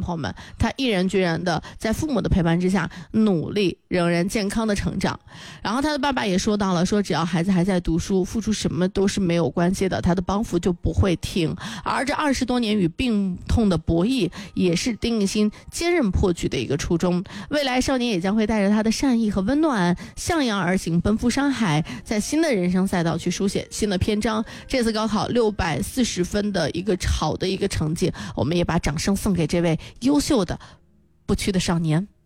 朋友们，他毅然决然的在父母的陪伴之下努力，仍然健康的成长。然后他的爸爸也说到了，说只要孩子还在读书，付出什么都是没有关系的，他的帮扶就不会停。而这20多年与病痛的博弈，也是丁义欣坚韧破局的一个初衷。未来少年也将会带着他的善意和温暖向阳而行，奔赴山海，在新的人生赛道去书写新的篇章。这次高考640分的一个好的一个成绩，我们也把掌声送给这位优秀的不屈的少年。